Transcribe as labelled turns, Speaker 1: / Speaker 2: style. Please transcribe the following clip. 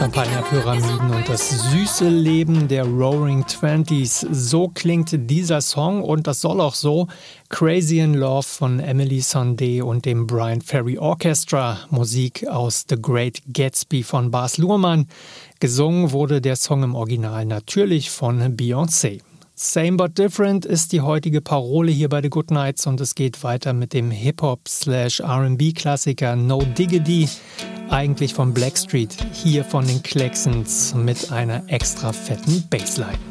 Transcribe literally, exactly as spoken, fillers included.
Speaker 1: Champagnerpyramiden und das süße Leben der Roaring Twenties. So klingt dieser Song und das soll auch so. Crazy in Love von Emily Sandé und dem Brian Ferry Orchestra. Musik aus The Great Gatsby von Baz Luhrmann. Gesungen wurde der Song im Original natürlich von Beyoncé. Same but different ist die heutige Parole hier bei The Good Nights und es geht weiter mit dem Hip-Hop-slash-R and B-Klassiker No Diggity, eigentlich von Blackstreet, hier von den Klaxons mit einer extra fetten Bassline.